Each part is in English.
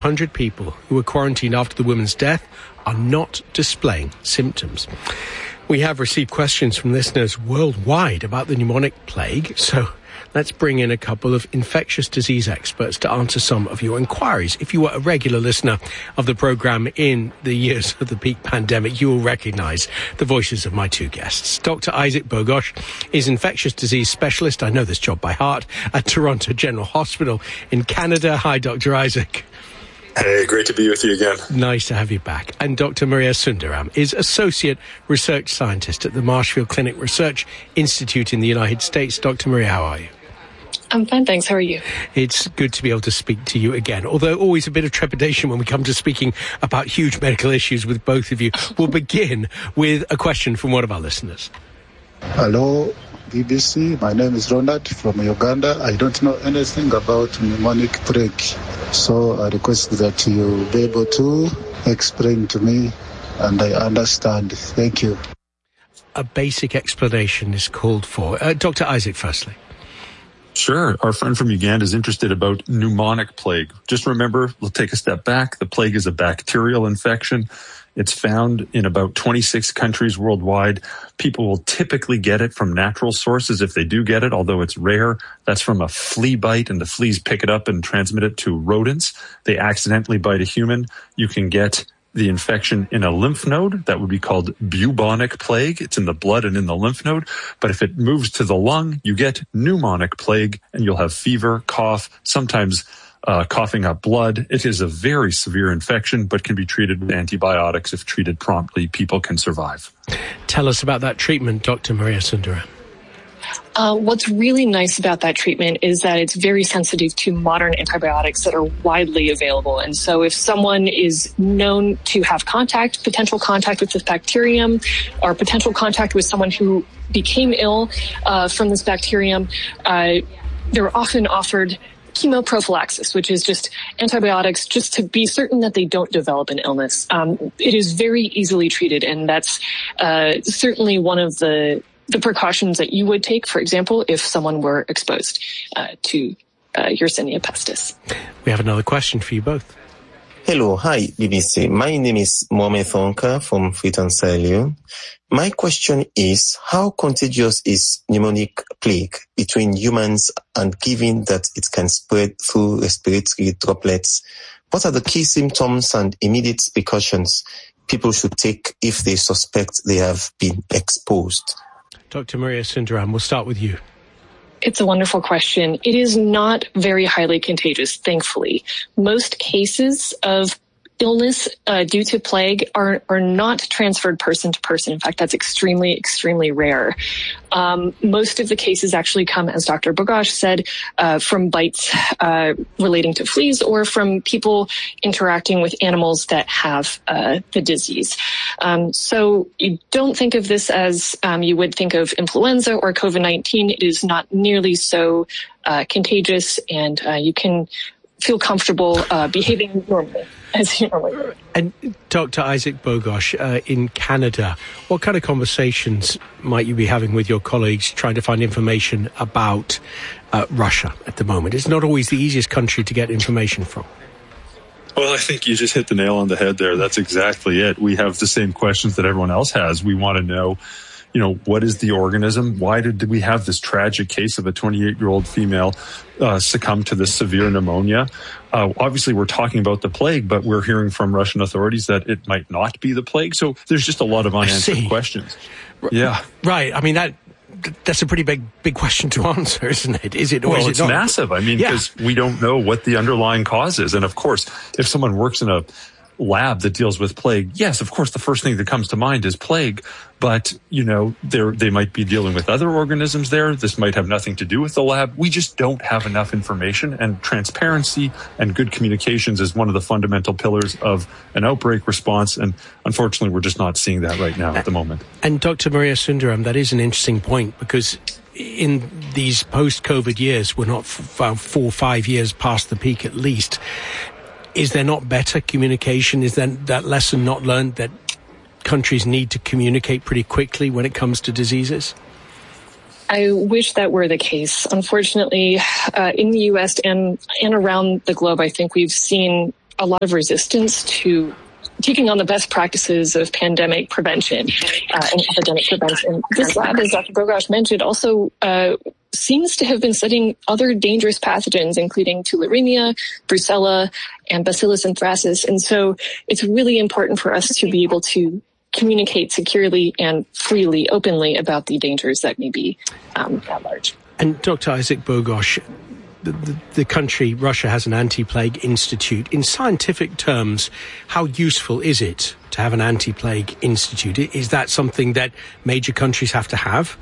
100 people who were quarantined after the woman's death are not displaying symptoms. We have received questions from listeners worldwide about the pneumonic plague, so let's bring in a couple of infectious disease experts to answer some of your inquiries. If you were a regular listener of the programme in the years of the peak pandemic, you will recognise the voices of my two guests. Dr. Isaac Bogoch is infectious disease specialist, I know this job by heart, at Toronto General Hospital in Canada. Hi, Dr. Isaac. Hey, great to be with you again. Nice to have you back. And Dr. Maria Sundaram is Associate Research Scientist at the Marshfield Clinic Research Institute in the United States. Dr. Maria, how are you? I'm fine, thanks. How are you? It's good to be able to speak to you again, although always a bit of trepidation when we come to speaking about huge medical issues with both of you. We'll begin with a question from one of our listeners. Hello, BBC. My name is Ronald from Uganda. I don't know anything about pneumonic plague, so I request that you be able to explain to me and I understand. Thank you. A basic explanation is called for. Dr. Isaac, firstly. Sure. Our friend from Uganda is interested about pneumonic plague. Just remember, we'll take a step back. The plague is a bacterial infection. It's found in about 26 countries worldwide. People will typically get it from natural sources if they do get it, although it's rare. That's from a flea bite, and the fleas pick it up and transmit it to rodents. They accidentally bite a human. You can get the infection in a lymph node. That would be called bubonic plague. It's in the blood and in the lymph node. But if it moves to the lung, you get pneumonic plague, and you'll have fever, cough, sometimes coughing up blood. It is a very severe infection, but can be treated with antibiotics. If treated promptly, people can survive. Tell us about that treatment, Dr. Maria Sundaram. What's really nice about that treatment is that it's very sensitive to modern antibiotics that are widely available. And so if someone is known to have potential contact with this bacterium, or potential contact with someone who became ill from this bacterium, they're often offered chemoprophylaxis, which is just antibiotics just to be certain that they don't develop an illness. It is very easily treated, and that's certainly one of the precautions that you would take, for example, if someone were exposed to Yersinia pestis. We have another question for you both. Hello, hi, BBC. My name is Mohamed Thonka from Freetown, Sierra Leone. My question is, how contagious is pneumonic plague between humans, and given that it can spread through respiratory droplets, what are the key symptoms and immediate precautions people should take if they suspect they have been exposed? Dr. Maria Sundaram, we'll start with you. It's a wonderful question. It is not very highly contagious, thankfully. Most cases of illness due to plague are not transferred person to person. In fact, that's extremely, extremely rare. Most of the cases actually come, as Dr. Bogoch said, from bites relating to fleas or from people interacting with animals that have the disease. So you don't think of this as you would think of influenza or COVID-19. It is not nearly so contagious, and you can feel comfortable behaving normally. As you normally would. And Dr. Isaac Bogoch, in Canada, what kind of conversations might you be having with your colleagues trying to find information about Russia at the moment? It's not always the easiest country to get information from. Well, I think you just hit the nail on the head there. That's exactly it. We have the same questions that everyone else has. We want to know, what is the organism? Why did we have this tragic case of a 28-year-old female succumb to this severe pneumonia? Obviously, we're talking about the plague, but we're hearing from Russian authorities that it might not be the plague. So there's just a lot of unanswered questions. Yeah. Right. I mean, that's a pretty big question to answer, isn't it? Is it, or well, is it it's not? massive. I mean, because we don't know what the underlying cause is. And of course, if someone works in a lab that deals with plague, yes, of course, the first thing that comes to mind is plague. But, they might be dealing with other organisms there. This might have nothing to do with the lab. We just don't have enough information, and transparency and good communications is one of the fundamental pillars of an outbreak response. And unfortunately, we're just not seeing that right now at the moment. And Dr. Maria Sundaram, that is an interesting point, because in these post-COVID years, we're not 4 or 5 years past the peak at least. Is there not better communication? Is there that lesson not learned that countries need to communicate pretty quickly when it comes to diseases? I wish that were the case. Unfortunately, in the U.S. and around the globe, I think we've seen a lot of resistance to taking on the best practices of pandemic prevention and epidemic prevention. This lab, as Dr. Bogosh mentioned, also seems to have been studying other dangerous pathogens, including tularemia, brucella, and bacillus anthracis. And so it's really important for us to be able to communicate securely and freely, openly about the dangers that may be at large. And Dr. Isaac Bogosh, the country, Russia, has an anti-plague institute. In scientific terms, how useful is it to have an anti-plague institute? Is that something that major countries have to have?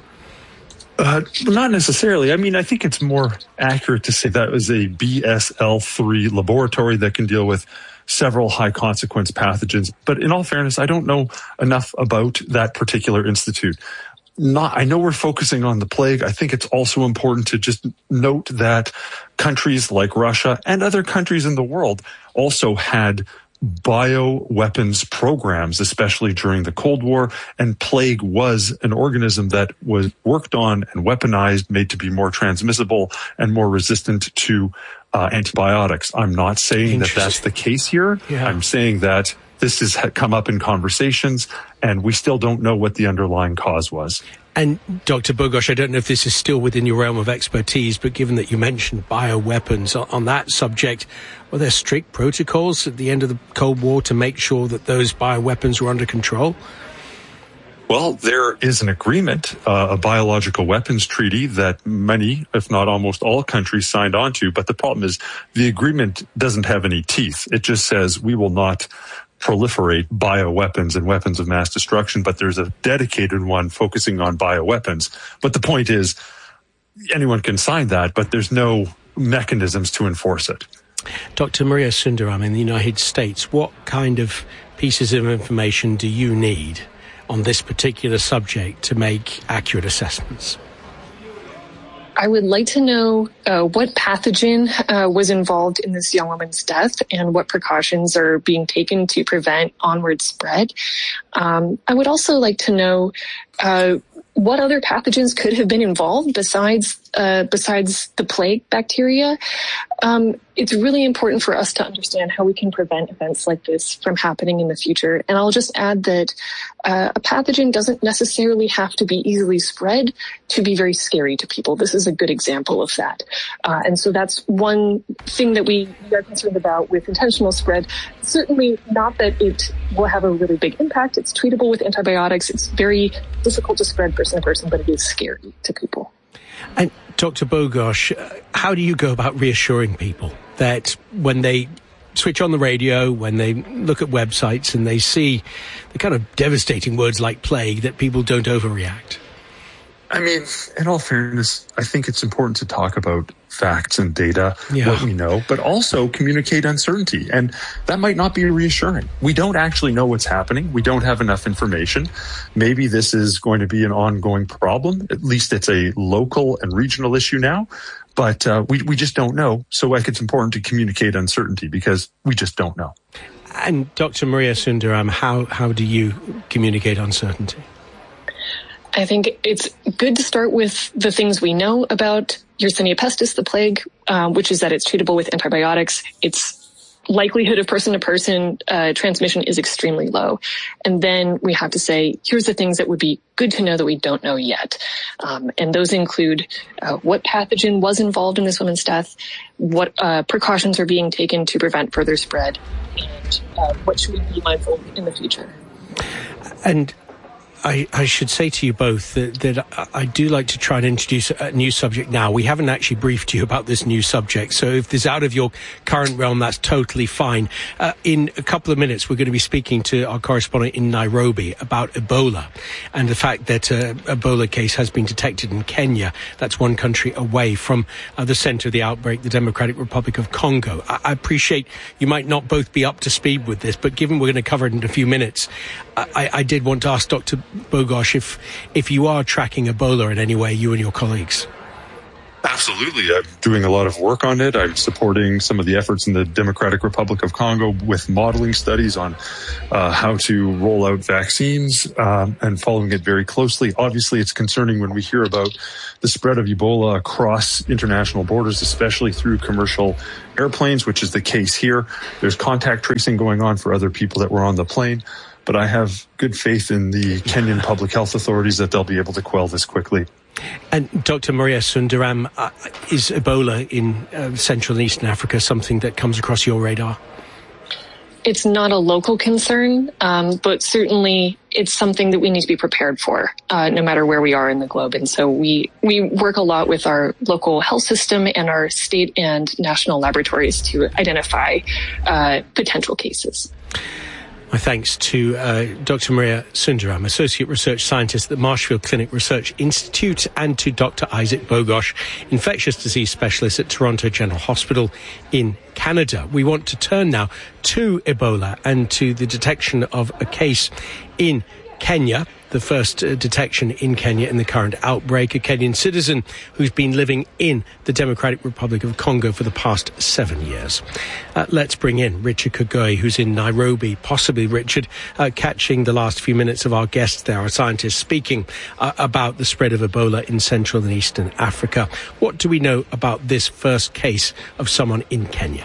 Not necessarily. I mean, I think it's more accurate to say that was a BSL-3 laboratory that can deal with several high-consequence pathogens. But in all fairness, I don't know enough about that particular institute. I know we're focusing on the plague. I think it's also important to just note that countries like Russia and other countries in the world also had bioweapons programs, especially during the Cold War, and plague was an organism that was worked on and weaponized, made to be more transmissible and more resistant to antibiotics. I'm not saying that that's the case here. Yeah. I'm saying that this has come up in conversations, and we still don't know what the underlying cause was. And Dr. Bogosh, I don't know if this is still within your realm of expertise, but given that you mentioned bioweapons on that subject, were there strict protocols at the end of the Cold War to make sure that those bioweapons were under control? Well, there is an agreement, a biological weapons treaty that many, if not almost all countries signed on to. But the problem is the agreement doesn't have any teeth. It just says we will not proliferate bioweapons and weapons of mass destruction, but there's a dedicated one focusing on bioweapons. But the point is, anyone can sign that, but there's no mechanisms to enforce it. Dr. Maria Sundaram, in the United States, what kind of pieces of information do you need on this particular subject to make accurate assessments? I would like to know what pathogen was involved in this young woman's death and what precautions are being taken to prevent onward spread. I would also like to know what other pathogens could have been involved besides the plague bacteria. It's really important for us to understand how we can prevent events like this from happening in the future. And I'll just add that a pathogen doesn't necessarily have to be easily spread to be very scary to people. This is a good example of that. And so that's one thing that we are concerned about with intentional spread. Certainly not that it will have a really big impact. It's treatable with antibiotics. It's very difficult to spread person to person, but it is scary to people. And Dr. Bogosh, how do you go about reassuring people that when they switch on the radio, when they look at websites and they see the kind of devastating words like plague, that people don't overreact? I mean, in all fairness, I think it's important to talk about facts and data, what we know, but also communicate uncertainty. And that might not be reassuring. We don't actually know what's happening. We don't have enough information. Maybe this is going to be an ongoing problem. At least it's a local and regional issue now. But we just don't know. So it's important to communicate uncertainty because we just don't know. And Dr. Maria Sundaram, how do you communicate uncertainty? I think it's good to start with the things we know about Yersinia pestis, the plague, which is that it's treatable with antibiotics. Its likelihood of person-to-person transmission is extremely low. And then we have to say, here's the things that would be good to know that we don't know yet. And those include what pathogen was involved in this woman's death, what precautions are being taken to prevent further spread, and what should we be mindful in the future. And I should say to you both that I do like to try and introduce a new subject now. We haven't actually briefed you about this new subject, so if this is out of your current realm, that's totally fine. In a couple of minutes, we're going to be speaking to our correspondent in Nairobi about Ebola and the fact that an Ebola case has been detected in Kenya. That's one country away from the center of the outbreak, the Democratic Republic of Congo. I appreciate you might not both be up to speed with this, but given we're going to cover it in a few minutes, I did want to ask Dr. Bogosh if you are tracking Ebola in any way, you and your colleagues. Absolutely. I'm doing a lot of work on it. I'm supporting some of the efforts in the Democratic Republic of Congo with modeling studies on how to roll out vaccines and following it very closely. Obviously, it's concerning when we hear about the spread of Ebola across international borders, especially through commercial airplanes, which is the case here. There's contact tracing going on for other people that were on the plane. But I have good faith in the Kenyan public health authorities that they'll be able to quell this quickly. And Dr. Maria Sundaram, is Ebola in Central and Eastern Africa something that comes across your radar? It's not a local concern, but certainly it's something that we need to be prepared for, no matter where we are in the globe. And so we work a lot with our local health system and our state and national laboratories to identify potential cases. My thanks to Dr. Maria Sundaram, Associate Research Scientist at the Marshfield Clinic Research Institute, and to Dr. Isaac Bogosh, Infectious Disease Specialist at Toronto General Hospital in Canada. We want to turn now to Ebola and to the detection of a case in Kenya, the first detection in Kenya in the current outbreak, a Kenyan citizen who's been living in the Democratic Republic of Congo for the past 7 years. Let's bring in Richard Kagoi, who's in Nairobi. Possibly, Richard, catching the last few minutes of our guests there, our scientists speaking about the spread of Ebola in Central and Eastern Africa. What do we know about this first case of someone in Kenya?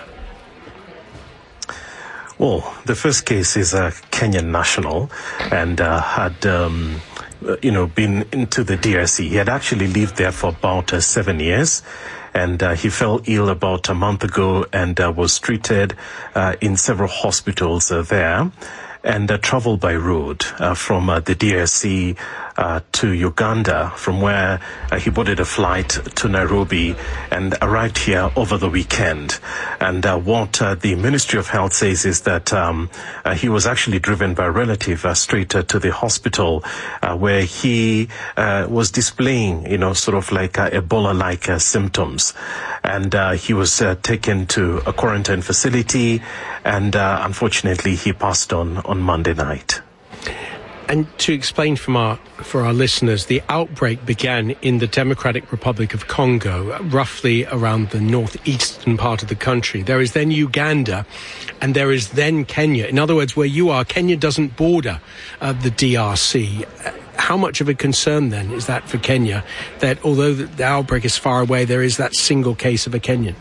Well, the first case is a Kenyan national and had, been into the DRC. He had actually lived there for about 7 years. And he fell ill about a month ago and was treated in several hospitals there and traveled by road from the DRC to Uganda, from where he boarded a flight to Nairobi and arrived here over the weekend. And what the Ministry of Health says is that he was actually driven by a relative straight to the hospital where he was displaying, sort of like Ebola-like symptoms. And he was taken to a quarantine facility, and unfortunately he passed on Monday night. And to explain for our listeners, the outbreak began in the Democratic Republic of Congo, roughly around the northeastern part of the country. There is then Uganda, and there is then Kenya. In other words, where you are, Kenya doesn't border the DRC. How much of a concern, then, is that for Kenya, that although the outbreak is far away, there is that single case of a Kenyan?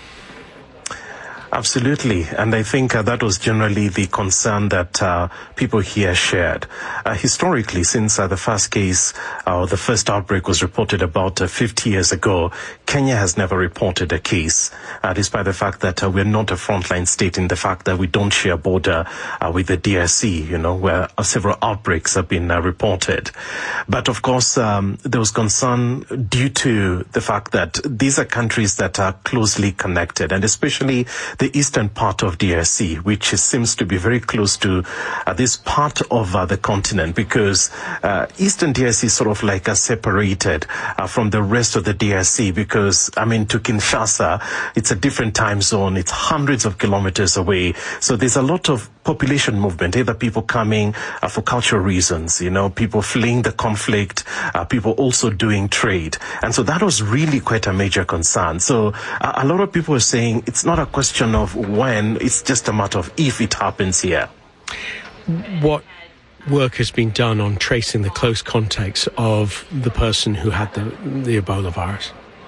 Absolutely. And I think that was generally the concern that people here shared. Historically, since the first case, the first outbreak was reported about 50 years ago, Kenya has never reported a case, despite the fact that we're not a frontline state in the fact that we don't share border with the DRC, where several outbreaks have been reported. But of course, there was concern due to the fact that these are countries that are closely connected, and especially the eastern part of DRC, which seems to be very close to this part of the continent, because eastern DRC is sort of like separated from the rest of the DRC, because, to Kinshasa, it's a different time zone. It's hundreds of kilometers away. So there's a lot of population movement, either people coming for cultural reasons, people fleeing the conflict, people also doing trade. And so that was really quite a major concern. So a lot of people are saying it's not a question of when, it's just a matter of if it happens here. What work has been done on tracing the close contacts of the person who had the Ebola virus?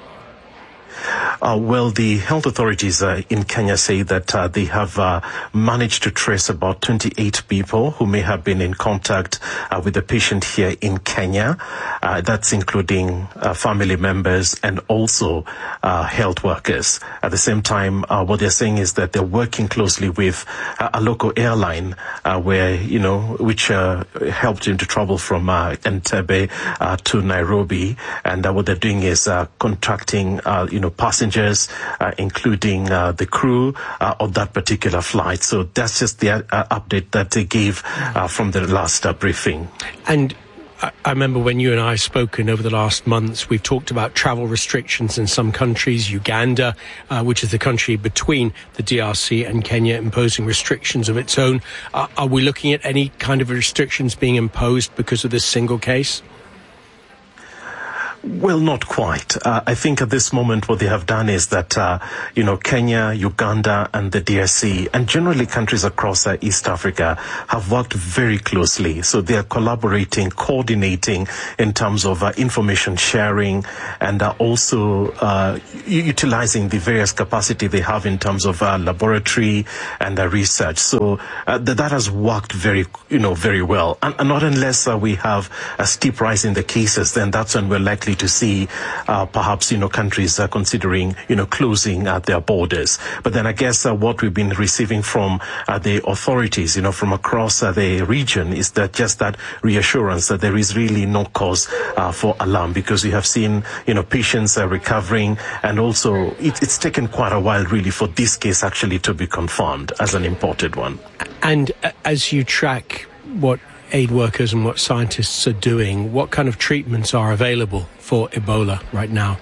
Well, the health authorities in Kenya say that they have managed to trace about 28 people who may have been in contact with the patient here in Kenya. That's including family members and also health workers. At the same time, what they're saying is that they're working closely with a local airline which helped him to travel from Entebbe to Nairobi. And what they're doing is contracting, passengers, including the crew of that particular flight. So that's just the update that they gave from the last briefing. And I remember when you and I have spoken over the last months, we've talked about travel restrictions in some countries. Uganda, which is the country between the DRC and Kenya, imposing restrictions of its own. Are we looking at any kind of restrictions being imposed because of this single case? Well, not quite. I think at this moment what they have done is that, Kenya, Uganda and the DRC and generally countries across East Africa have worked very closely. So they are collaborating, coordinating in terms of information sharing and also utilizing the various capacity they have in terms of laboratory and research. So that has worked very well. And not unless we have a steep rise in the cases, then that's when we're likely to see perhaps countries considering closing their borders. But then I guess what we've been receiving from the authorities from across the region is that just that reassurance that there is really no cause for alarm, because we have seen patients recovering, and also it's taken quite a while really for this case actually to be confirmed as an imported one. And as you track what aid workers and what scientists are doing, what kind of treatments are available for Ebola right now?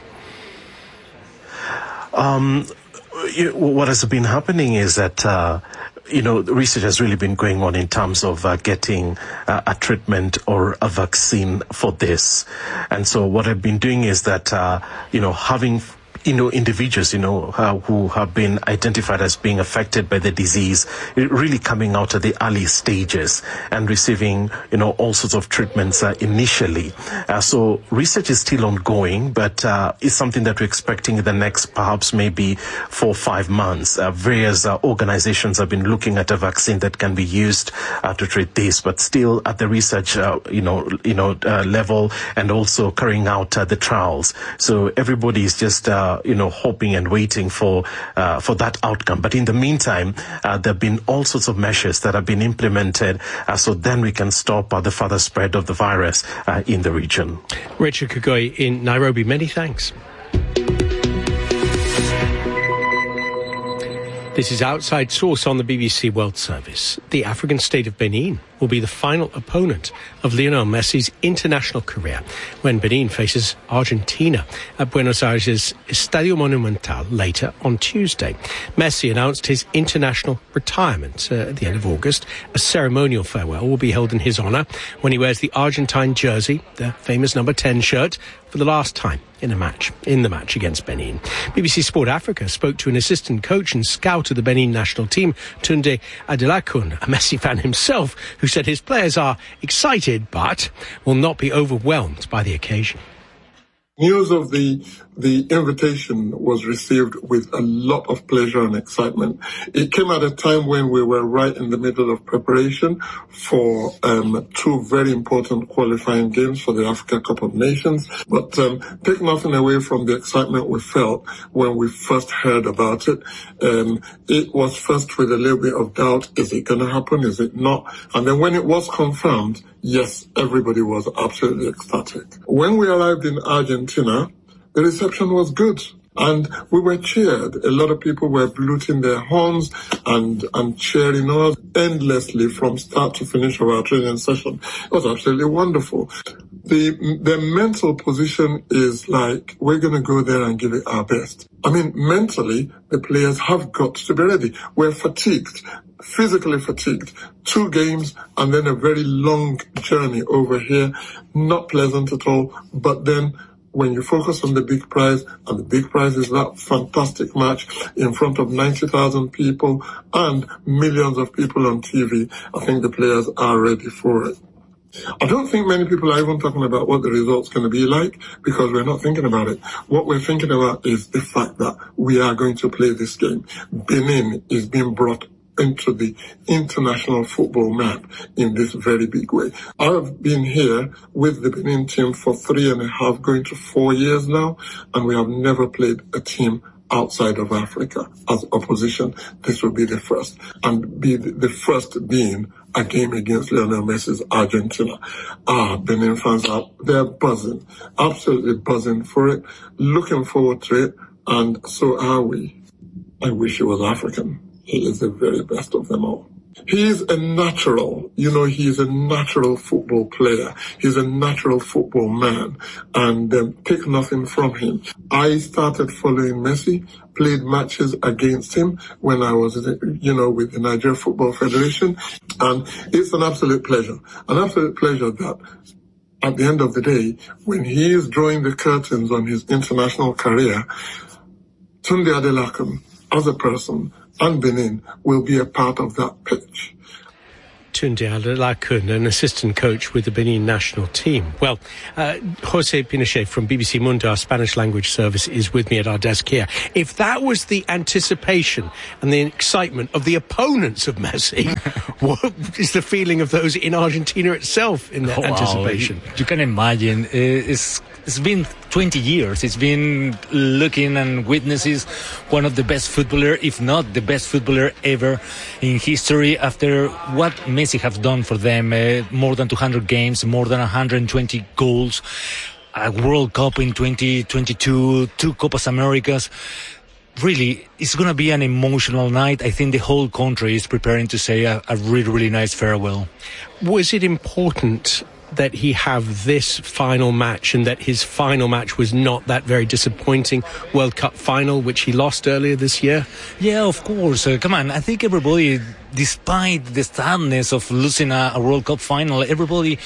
What has been happening is that research has really been going on in terms of getting a treatment or a vaccine for this. And so what I've been doing is that, having individuals, who have been identified as being affected by the disease, really coming out at the early stages and receiving, all sorts of treatments initially. So research is still ongoing, but it's something that we're expecting in the next perhaps maybe 4 or 5 months. Various organizations have been looking at a vaccine that can be used to treat this, but still at the research, level, and also carrying out the trials. So everybody is just hoping and waiting for that outcome. But in the meantime, there have been all sorts of measures that have been implemented, so then we can stop the further spread of the virus in the region. Richard Kagoi in Nairobi, many thanks. This is Outside Source on the BBC World Service. The African state of Benin will be the final opponent of Lionel Messi's international career when Benin faces Argentina at Buenos Aires' Estadio Monumental later on Tuesday. Messi announced his international retirement at the end of August. A ceremonial farewell will be held in his honour when he wears the Argentine jersey, the famous number 10 shirt, for the last time in the match against Benin. BBC Sport Africa spoke to an assistant coach and scout of the Benin national team, Tunde Adelakun, a Messi fan himself, who said his players are excited but will not be overwhelmed by the occasion. News of the invitation was received with a lot of pleasure and excitement. It came at a time when we were right in the middle of preparation for 2 very important qualifying games for the Africa Cup of Nations. But take nothing away from the excitement we felt when we first heard about it. It was first with a little bit of doubt. Is it going to happen? Is it not? And then when it was confirmed, yes, everybody was absolutely ecstatic. When we arrived in Argentina, the reception was good and we were cheered. A lot of people were bluting their horns and cheering us endlessly from start to finish of our training session. It was absolutely wonderful. The mental position is like, we're going to go there and give it our best. I mean, mentally, the players have got to be ready. We're fatigued, physically fatigued. 2 games and then a very long journey over here. Not pleasant at all. But then when you focus on the big prize, and the big prize is that fantastic match in front of 90,000 people and millions of people on TV, I think the players are ready for it. I don't think many people are even talking about what the result's going to be like, because we're not thinking about it. What we're thinking about is the fact that we are going to play this game. Benin is being brought into the international football map in this very big way. I've been here with the Benin team for 3.5, going to 4 years now, and we have never played a team outside of Africa as opposition. This will be the first, and be the first being a game against Lionel Messi's Argentina. Benin fans they're buzzing, absolutely buzzing for it, looking forward to it, and so are we. I wish he was African. He is the very best of them all. He's a natural, he's a natural football player. He's a natural football man, and take nothing from him. I started following Messi, played matches against him when I was, with the Nigeria Football Federation, and it's an absolute pleasure that at the end of the day, when he is drawing the curtains on his international career, Tunde Adelakun, as a person, and Benin will be a part of that pitch. Tunde Adelakun, an assistant coach with the Benin national team. Well, Jose Pinochet from BBC Mundo, our Spanish language service, is with me at our desk here. If that was the anticipation and the excitement of the opponents of Messi, what is the feeling of those in Argentina itself in that anticipation? You can imagine. It's been 20 years. It's been looking and witnesses one of the best footballer, if not the best footballer ever in history, after what Messi has done for them. More than 200 games, more than 120 goals, a World Cup in 2022, 2 Copas Americas. Really, it's going to be an emotional night. I think the whole country is preparing to say a really, really nice farewell. Was it important that he have this final match and that his final match was not that very disappointing World Cup final, which he lost earlier this year? Yeah, of course. Come on, I think everybody, despite the sadness of losing a World Cup final, everybody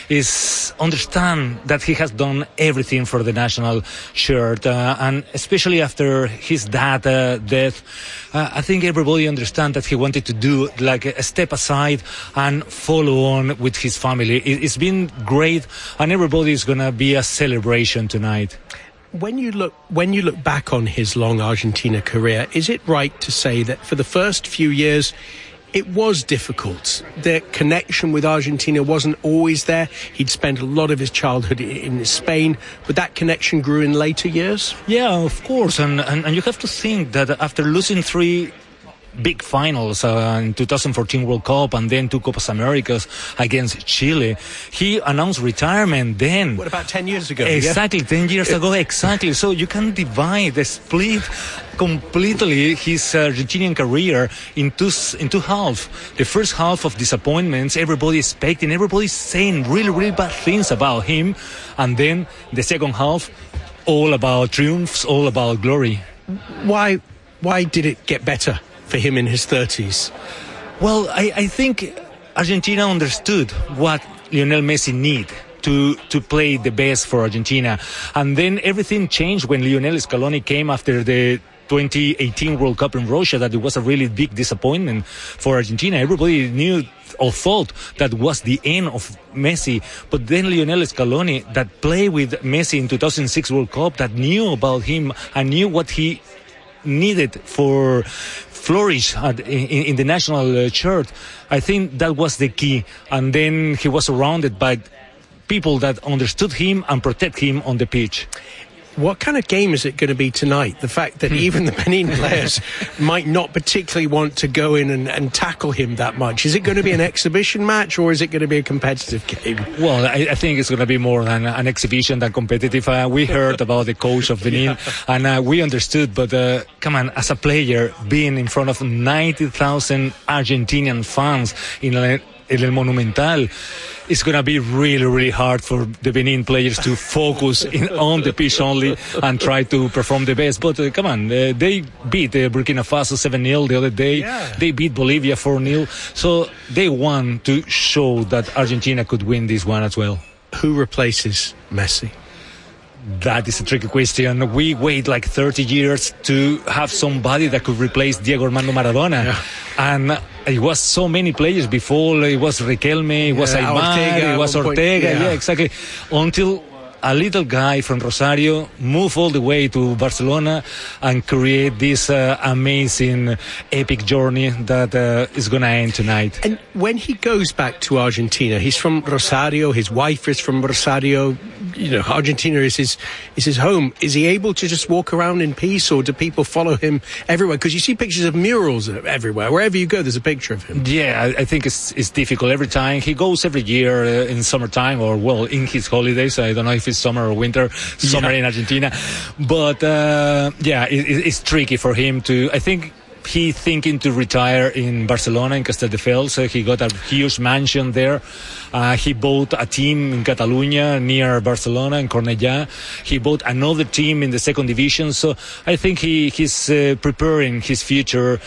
is understand that he has done everything for the national shirt, and especially after his dad death, I think everybody understand that he wanted to do like a step aside and follow on with his family. It's been great, and everybody is gonna be a celebration tonight. When you look back on his long Argentina career, is it right to say that for the first few years it was difficult? The connection with Argentina wasn't always there. He'd spent a lot of his childhood in Spain, but that connection grew in later years? Yeah, of course. And you have to think that after losing 3 big finals in 2014 World Cup and then 2 Copas Americas against Chile, he announced retirement then. What, about 10 years ago? Exactly, yeah? 10 years ago, exactly. So you can split completely his Argentinian career in two halves. The first half of disappointments, everybody expecting, everybody saying really, really bad things about him. And then the second half, all about triumphs, all about glory. Why did it get better for him in his 30s? Well, I think Argentina understood what Lionel Messi need to play the best for Argentina. And then everything changed when Lionel Scaloni came after the 2018 World Cup in Russia, that it was a really big disappointment for Argentina. Everybody knew or thought that was the end of Messi. But then Lionel Scaloni, that played with Messi in 2006 World Cup, that knew about him and knew what he needed for flourish in the national shirt. I think that was the key. And then he was surrounded by people that understood him and protect him on the pitch. What kind of game is it going to be tonight? The fact that even the Benin players might not particularly want to go in and tackle him that much. Is it going to be an exhibition match, or is it going to be a competitive game? Well, I think it's going to be more than an exhibition than competitive. We heard about the coach of Benin, and we understood, but come on, as a player, being in front of 90,000 Argentinian fans in El Monumental, it's going to be really, really hard for the Benin players to focus on the pitch only and try to perform the best. But come on, they beat Burkina Faso 7-0 the other day. Yeah. They beat Bolivia 4-0. So they want to show that Argentina could win this one as well. Who replaces Messi? That is a tricky question. We wait like 30 years to have somebody that could replace Diego Armando Maradona. Yeah. And it was so many players before. It was Riquelme, it was Aymar, it was Ortega. Yeah, exactly. Until a little guy from Rosario moved all the way to Barcelona and create this amazing epic journey that is going to end tonight. And when he goes back to Argentina, he's from Rosario, his wife is from Rosario, you know, Argentina is his home. Is he able to just walk around in peace, or do people follow him everywhere? Because you see pictures of murals everywhere. Wherever you go, there's a picture of him. Yeah, I think it's difficult every time. He goes every year in summertime, or, well, in his holidays. I don't know if it's summer or winter, summer in Argentina. But, it's tricky for him to, I think, he's thinking to retire in Barcelona, in Castelldefels. He got a huge mansion there. He bought a team in Catalonia near Barcelona, in Cornellà. He bought another team in the second division. So I think he's preparing his future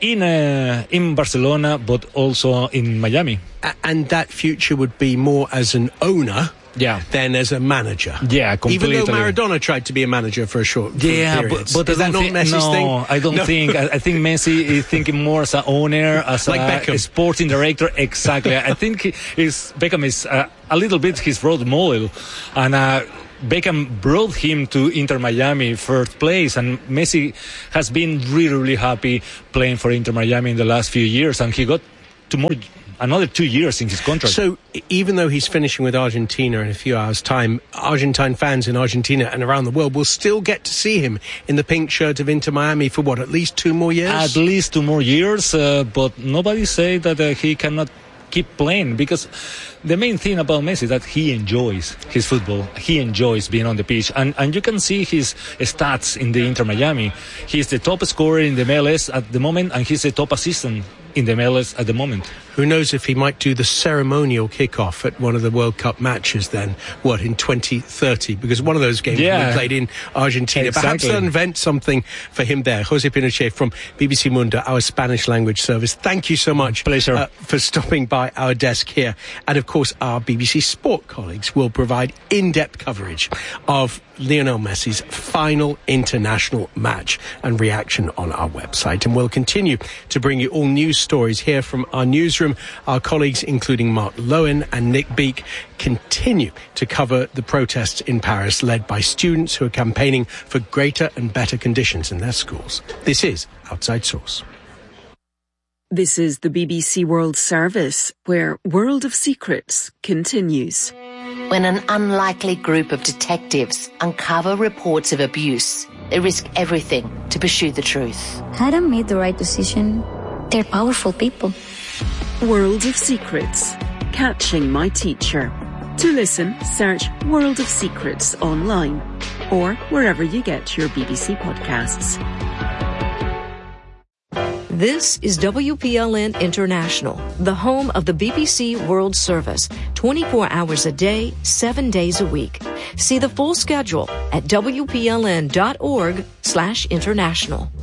in Barcelona, but also in Miami. And that future would be more as an owner than as a manager. Yeah, completely. Even though Maradona tried to be a manager for a short period. But is that not Messi's thing? No, I don't think. I think Messi is thinking more as an owner, as like a sporting director. Exactly. I think Beckham is a little bit his role model, and Beckham brought him to Inter Miami first place, and Messi has been really, really happy playing for Inter Miami in the last few years, and he got another 2 years in his contract. So even though he's finishing with Argentina in a few hours' time, Argentine fans in Argentina and around the world will still get to see him in the pink shirt of Inter Miami for what, at least 2 more years? At least 2 more years, but nobody say that he cannot keep playing, because the main thing about Messi is that he enjoys his football. He enjoys being on the pitch, and you can see his stats in the Inter Miami. He's the top scorer in the MLS at the moment, and he's the top assistant in the MLS at the moment. Who knows if he might do the ceremonial kickoff at one of the World Cup matches then, in 2030? Because one of those games will be played in Argentina. Exactly. Perhaps they'll invent something for him there. Jose Pinochet from BBC Mundo, our Spanish language service. Thank you so much. Pleasure. For stopping by our desk here. And of course, our BBC Sport colleagues will provide in-depth coverage of Lionel Messi's final international match and reaction on our website. And we'll continue to bring you all news stories here from our newsroom. Our colleagues, including Mark Lowen and Nick Beake, continue to cover the protests in Paris led by students who are campaigning for greater and better conditions in their schools. This is Outside Source. This is the BBC World Service, where World of Secrets continues. When an unlikely group of detectives uncover reports of abuse, they risk everything to pursue the truth. Adam made the right decision. They're powerful people. World of Secrets. Catching My Teacher. To listen, search World of Secrets online or wherever you get your BBC podcasts. This is WPLN International, the home of the BBC World Service, 24 hours a day, 7 days a week. See the full schedule at WPLN.org/international.